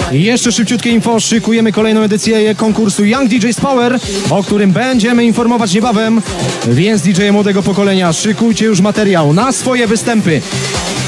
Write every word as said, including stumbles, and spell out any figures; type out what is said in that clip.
I jeszcze szybciutkie info, szykujemy kolejną edycję konkursu Young D Js Power, o którym będziemy informować niebawem, więc D J młodego pokolenia, szykujcie już materiał na swoje występy.